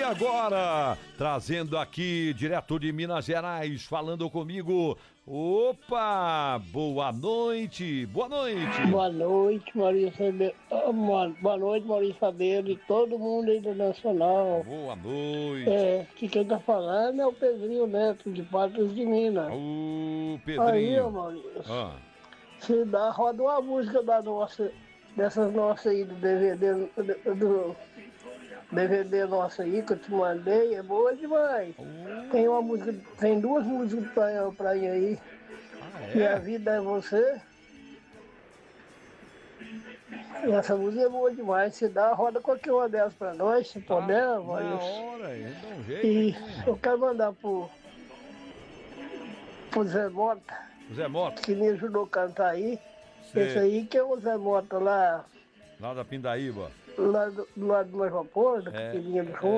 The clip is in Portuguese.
agora, trazendo aqui, direto de Minas Gerais, falando comigo. Opa, boa noite, boa noite. Boa noite, Maurício Fabeiro. Boa noite, Maurício Fabeiro e todo mundo aí do Nacional. Boa noite. Que quem tá falando é o Pedrinho Neto, de Patos de Minas. Ô, Aí, Pedrinho. ô Maurício, Ah, se dá, roda uma música dessas nossas aí, do DVD nossa aí que eu te mandei, é boa demais. Tem uma música, tem duas músicas pra ir aí. Minha vida é você. E essa música é boa demais. Se dá, roda qualquer uma delas pra nós, se puder, na Maurício. hora, dá um jeito E aqui. eu quero mandar pro Zé Mota, Zé Mota, que me ajudou a cantar aí. Sei. Esse aí que é o Zé Mota lá lá da Pindaíba. do lado do Nova Vapor, da É, Capilinha do Fundo.